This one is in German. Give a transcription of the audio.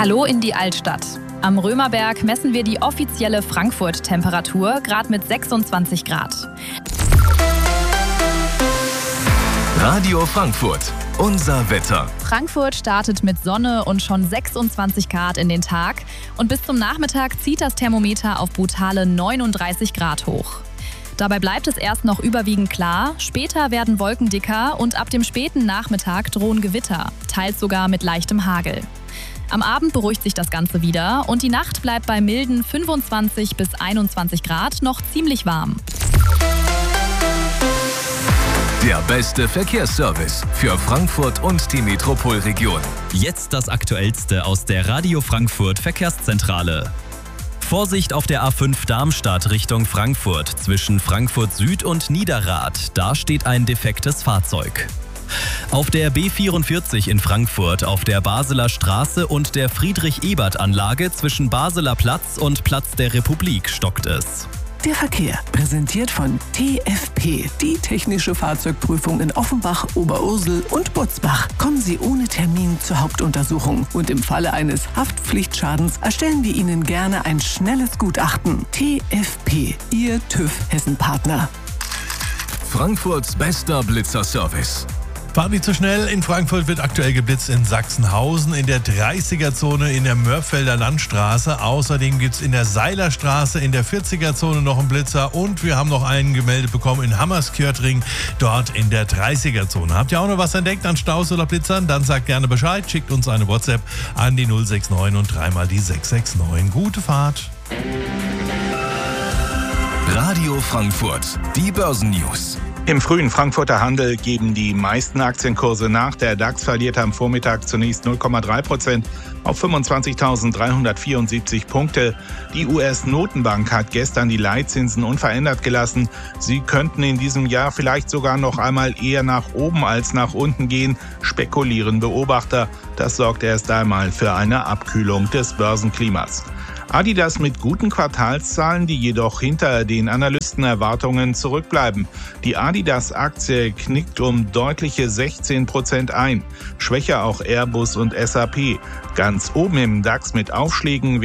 Hallo in die Altstadt. Am Römerberg messen wir die offizielle Frankfurt-Temperatur, gerade mit 26 Grad. Radio Frankfurt, unser Wetter. Frankfurt startet mit Sonne und schon 26 Grad in den Tag. Und bis zum Nachmittag zieht das Thermometer auf brutale 39 Grad hoch. Dabei bleibt es erst noch überwiegend klar, später werden Wolken dicker und ab dem späten Nachmittag drohen Gewitter, teils sogar mit leichtem Hagel. Am Abend beruhigt sich das Ganze wieder und die Nacht bleibt bei milden 25 bis 21 Grad noch ziemlich warm. Der beste Verkehrsservice für Frankfurt und die Metropolregion. Jetzt das Aktuellste aus der Radio Frankfurt Verkehrszentrale. Vorsicht auf der A5 Darmstadt Richtung Frankfurt zwischen Frankfurt Süd und Niederrad. Da steht ein defektes Fahrzeug. Auf der B44 in Frankfurt auf der Basler Straße und der Friedrich-Ebert-Anlage zwischen Basler Platz und Platz der Republik stockt es. Der Verkehr, präsentiert von TFP, die technische Fahrzeugprüfung in Offenbach, Oberursel und Butzbach. Kommen Sie ohne Termin zur Hauptuntersuchung und im Falle eines Haftpflichtschadens erstellen wir Ihnen gerne ein schnelles Gutachten. TFP, Ihr TÜV-Hessen-Partner. Frankfurts bester Blitzerservice. Fahrt nicht zu schnell. In Frankfurt wird aktuell geblitzt in Sachsenhausen, in der 30er-Zone in der Mörfelder Landstraße. Außerdem gibt es in der Seilerstraße in der 40er-Zone noch einen Blitzer. Und wir haben noch einen gemeldet bekommen in Hammerskjörtring, dort in der 30er-Zone. Habt ihr auch noch was entdeckt an Staus oder Blitzern? Dann sagt gerne Bescheid. Schickt uns eine WhatsApp an die 069 und dreimal die 669. Gute Fahrt. Radio Frankfurt, die Börsennews. Im frühen Frankfurter Handel geben die meisten Aktienkurse nach. Der DAX verliert am Vormittag zunächst 0,3% auf 25.374 Punkte. Die US-Notenbank hat gestern die Leitzinsen unverändert gelassen. Sie könnten in diesem Jahr vielleicht sogar noch einmal eher nach oben als nach unten gehen, spekulieren Beobachter. Das sorgt erst einmal für eine Abkühlung des Börsenklimas. Adidas mit guten Quartalszahlen, die jedoch hinter den Analystenerwartungen zurückbleiben. Die Adidas-Aktie knickt um deutliche 16% ein. Schwächer auch Airbus und SAP. Ganz oben im DAX mit Aufschlägen